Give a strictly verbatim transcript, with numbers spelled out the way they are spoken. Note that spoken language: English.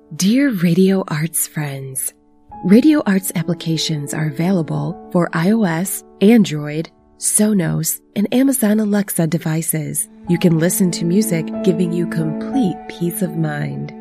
Dear Radio Arts friends, Radio Arts applications are available for iOS, Android, Sonos, and Amazon Alexa devices. You can listen to music giving you complete peace of mind.